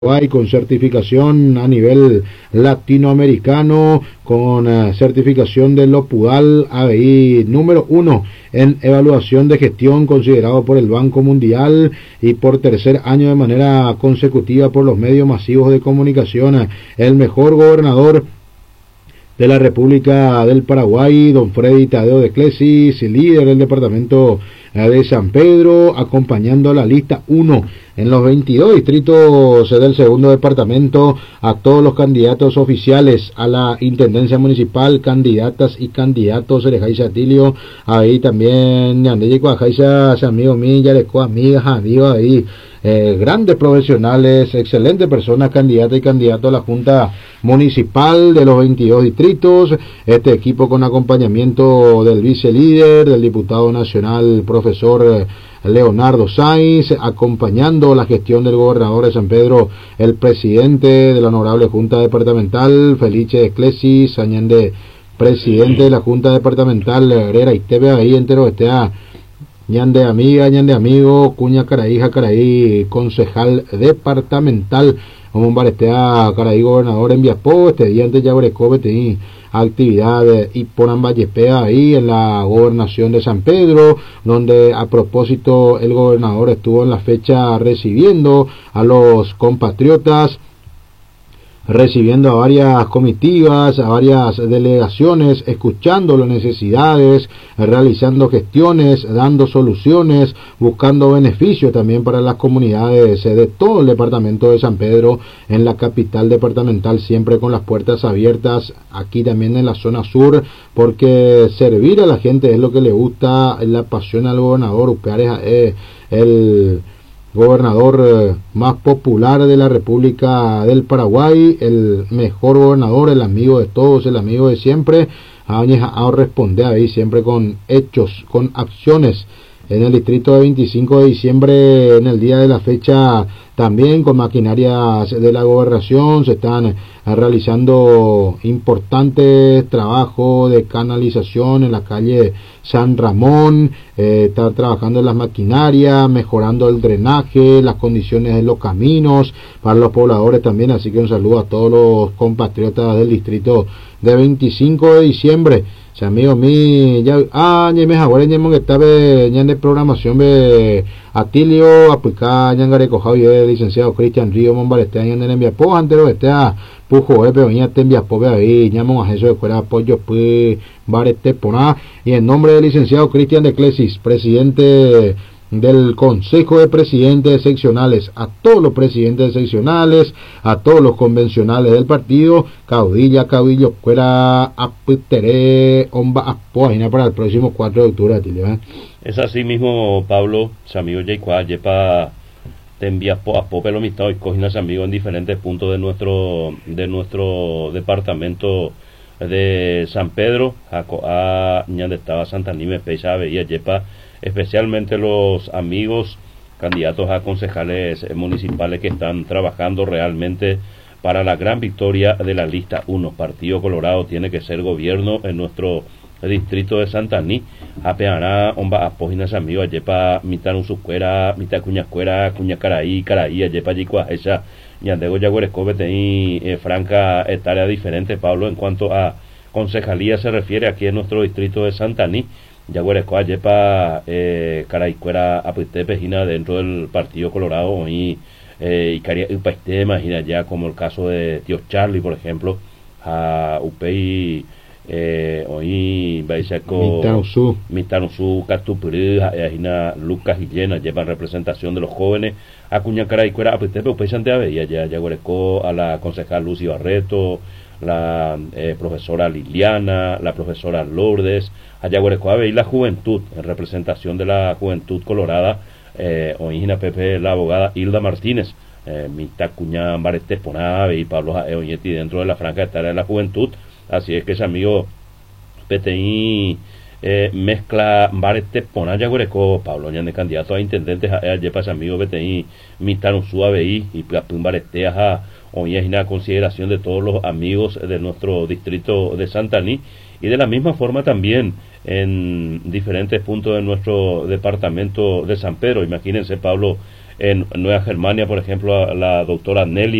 Paraguay con certificación a nivel latinoamericano, con certificación de Lopudal ABI número 1 en evaluación de gestión, considerado por el Banco Mundial y por tercer año de manera consecutiva por los medios masivos de comunicación, el mejor gobernador de la República del Paraguay, don Freddy Tadeo de Clesis, líder del departamento de San Pedro, acompañando a la lista 1 en los 22 distritos del segundo departamento, a todos los candidatos oficiales a la intendencia municipal, candidatas y candidatos de Jaiza Atilio, ahí también Yandeyico Jaiza, amigo mío, Yareco, amigas, amigos ahí, grandes profesionales, excelentes personas, candidatas y candidatos a la Junta Municipal de los 22 distritos, este equipo con acompañamiento del vicelíder, del diputado nacional, profesor Leonardo Sáenz, acompañando la gestión del gobernador de San Pedro, el presidente de la honorable Junta Departamental, Felice Clesis, Añande, presidente de la Junta Departamental, Herrera Itebe, ahí entero estea, ñande amiga, ñande amigo, Cuña Caraí, Jacaraí, concejal departamental, Omumbar estea, Caraí, gobernador en Viapó, este día antes ya Brecobe, actividad y ponan Vallespea ahí en la gobernación de San Pedro, donde a propósito el gobernador estuvo en la fecha recibiendo a los compatriotas, recibiendo a varias comitivas, a varias delegaciones, escuchando las necesidades, realizando gestiones, dando soluciones, buscando beneficios también para las comunidades de todo el departamento de San Pedro, en la capital departamental, siempre con las puertas abiertas, aquí también en la zona sur, porque servir a la gente es lo que le gusta, le apasiona al gobernador. Upeares es el gobernador más popular de la República del Paraguay, el mejor gobernador, el amigo de todos, el amigo de siempre, a responder ahí siempre con hechos, con acciones. En el distrito de 25 de diciembre, en el día de la fecha, también con maquinarias de la gobernación se están realizando importantes trabajos de canalización en la calle San Ramón, está trabajando en las maquinarias, mejorando el drenaje, las condiciones de los caminos para los pobladores también, así que un saludo a todos los compatriotas del distrito de 25 de diciembre. Si amigo mi ya me ahora ya que estaba ya de programación de Atilio aplicar ya ngare Javier, licenciado Cristian Río Monbaleste ya en envía po antero este a pujo pero ya te envía po ahí llamo a eso de fuera apoyo pues barete pona, y en nombre del licenciado Cristian de Clesis, presidente del Consejo de Presidentes Seccionales, a todos los presidentes seccionales, a todos los convencionales del partido, caudillo, fuera apitere, omba apoyina para el próximo 4 de octubre, Atilio. Es así mismo, Pablo, amigo Jaycua, yepa te envías a Pope lo mitad y cogen a amigos en diferentes puntos de nuestro departamento de San Pedro, a donde estaba Santa Nime, Pesa, veía yepa, especialmente los amigos candidatos a concejales municipales que están trabajando realmente para la gran victoria de la lista 1. Partido Colorado tiene que ser gobierno en nuestro distrito de Santaní. Apeará omba apóginas amigos ayepa mitad un sucuera, mitad cuña caraí, ayepa yicua esa yandego yaguerescobe tení franca tarea diferente, Pablo, en cuanto a concejalía se refiere aquí en nuestro distrito de Santaní. Yaguaresco ayepa caraicuera apiste pejina dentro del Partido Colorado y caria upaiste imagina ya, como el caso de Tío Charlie, por ejemplo, a upei hoy Baiseco Mitanusu Castupuri ajina Lucas y Llena llevan representación de los jóvenes a Cuña caraicuera apiste upei Santiago y ya Yaguaresco a la concejal Lucy Barreto, la profesora Liliana, la profesora Lourdes, Ayaguarecoabe y la juventud, en representación de la juventud colorada, Oígina Pepe, la abogada Hilda Martínez, Mita Cuña Barete Ponave y Pablo Oñeti dentro de la franja de la juventud. Así es que ese amigo PTI mezcla Barete Poná Yaguareco, Pablo Ñande, candidato a intendentes a Yepas amigo PTI, Mita Nusuabeí y Plapun Barete a hoy es una consideración de todos los amigos de nuestro distrito de Santaní, y de la misma forma también en diferentes puntos de nuestro departamento de San Pedro. Imagínense, Pablo, en Nueva Germania, por ejemplo, a la doctora Nelly